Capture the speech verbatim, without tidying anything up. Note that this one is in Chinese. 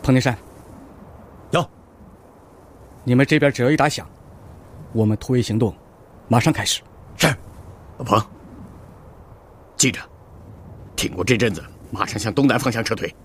彭定山， 有。 你们这边只要一打响，我们突围行动马上开始。 是。老彭，记着，挺过这阵子，马上向东南方向撤退。